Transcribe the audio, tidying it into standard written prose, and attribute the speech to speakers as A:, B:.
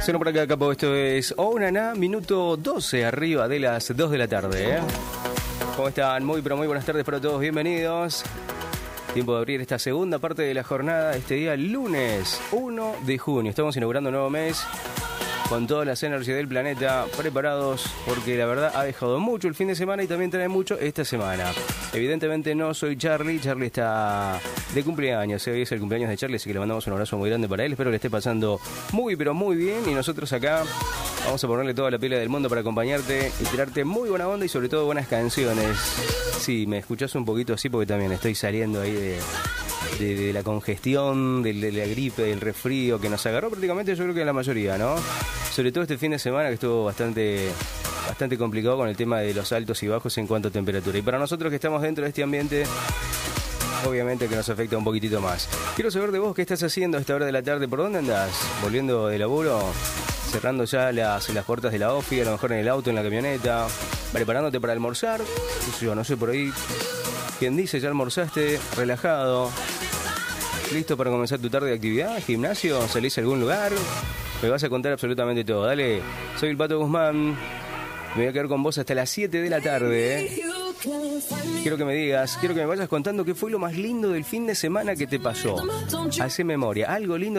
A: Suena por acá, capo. Esto es Onaná, minuto 12 arriba de las 2 de la tarde. ¿Cómo están? Muy, pero muy buenas tardes para todos. Bienvenidos. Tiempo de abrir esta segunda parte de la jornada. Este día, lunes 1 de junio. Estamos inaugurando un nuevo mes con todas las energías del planeta preparados, porque la verdad ha dejado mucho el fin de semana y también trae mucho esta semana. Evidentemente no soy Charlie. Charlie está de cumpleaños. Hoy es el cumpleaños de Charlie, así que le mandamos un abrazo muy grande para él. Espero que le esté pasando muy, pero muy bien. Y nosotros acá vamos a ponerle toda la pila del mundo para acompañarte y tirarte muy buena onda y sobre todo buenas canciones. Sí, me escuchás un poquito así porque también estoy saliendo ahí de la congestión, de la gripe, del resfrío que nos agarró prácticamente, yo creo que la mayoría, ¿no? Sobre todo este fin de semana que estuvo bastante complicado con el tema de los altos y bajos en cuanto a temperatura. Y para nosotros que estamos dentro de este ambiente, obviamente que nos afecta un poquitito más. Quiero saber de vos qué estás haciendo a esta hora de la tarde. ¿Por dónde andás? ¿Volviendo de laburo? ¿Cerrando ya las puertas de la ofi? A lo mejor en el auto, en la camioneta. ¿Preparándote para almorzar? Yo no sé, por ahí. ¿Quién dice? ¿Ya almorzaste? ¿Relajado? ¿Listo para comenzar tu tarde de actividad? ¿Gimnasio? ¿Salís a algún lugar? Me vas a contar absolutamente todo. Dale, soy el Pato Guzmán. Me voy a quedar con vos hasta las 7 de la tarde. Quiero que me digas, quiero que me vayas contando qué fue lo más lindo del fin de semana que te pasó. Hacé memoria, algo lindo